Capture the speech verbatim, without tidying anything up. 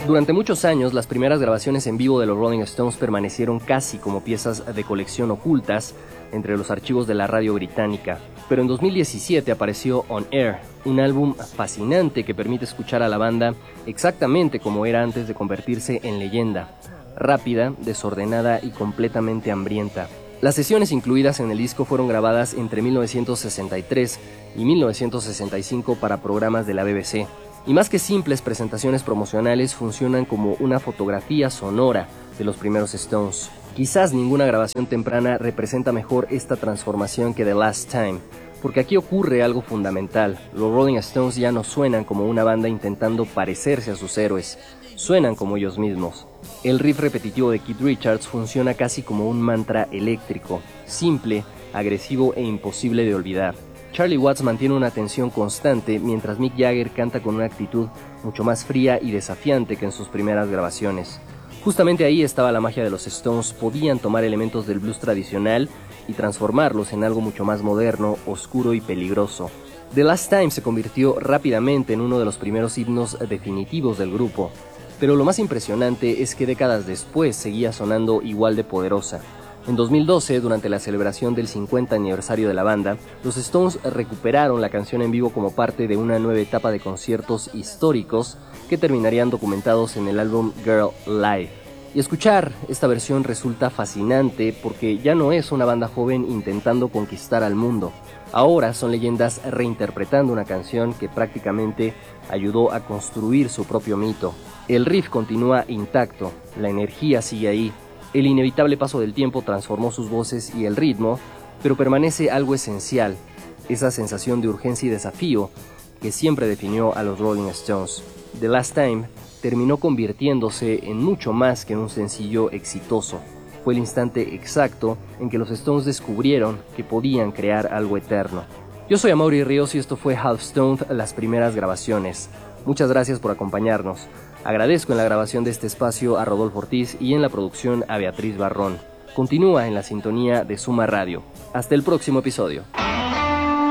Durante muchos años, las primeras grabaciones en vivo de los Rolling Stones permanecieron casi como piezas de colección ocultas entre los archivos de la radio británica. Pero en dos mil diecisiete apareció On Air, un álbum fascinante que permite escuchar a la banda exactamente como era antes de convertirse en leyenda: rápida, desordenada y completamente hambrienta. Las sesiones incluidas en el disco fueron grabadas entre mil novecientos sesenta y tres y mil novecientos sesenta y cinco para programas de la B B C. Y más que simples presentaciones promocionales, funcionan como una fotografía sonora de los primeros Stones. Quizás ninguna grabación temprana representa mejor esta transformación que The Last Time, porque aquí ocurre algo fundamental. Los Rolling Stones ya no suenan como una banda intentando parecerse a sus héroes, suenan como ellos mismos. El riff repetitivo de Keith Richards funciona casi como un mantra eléctrico, simple, agresivo e imposible de olvidar. Charlie Watts mantiene una tensión constante, mientras Mick Jagger canta con una actitud mucho más fría y desafiante que en sus primeras grabaciones. Justamente ahí estaba la magia de los Stones: podían tomar elementos del blues tradicional y transformarlos en algo mucho más moderno, oscuro y peligroso. The Last Time se convirtió rápidamente en uno de los primeros himnos definitivos del grupo, pero lo más impresionante es que décadas después seguía sonando igual de poderosa. En dos mil doce, durante la celebración del cincuenta aniversario de la banda, los Stones recuperaron la canción en vivo como parte de una nueva etapa de conciertos históricos que terminarían documentados en el álbum Girl Live. Y escuchar esta versión resulta fascinante porque ya no es una banda joven intentando conquistar al mundo. Ahora son leyendas reinterpretando una canción que prácticamente ayudó a construir su propio mito. El riff continúa intacto, la energía sigue ahí. El inevitable paso del tiempo transformó sus voces y el ritmo, pero permanece algo esencial, esa sensación de urgencia y desafío que siempre definió a los Rolling Stones. The Last Time terminó convirtiéndose en mucho más que un sencillo exitoso. Fue el instante exacto en que los Stones descubrieron que podían crear algo eterno. Yo soy Amaury Ríos y esto fue Half Stoned, las primeras grabaciones. Muchas gracias por acompañarnos. Agradezco en la grabación de este espacio a Rodolfo Ortiz y en la producción a Beatriz Barrón. Continúa en la sintonía de Suma Radio. Hasta el próximo episodio.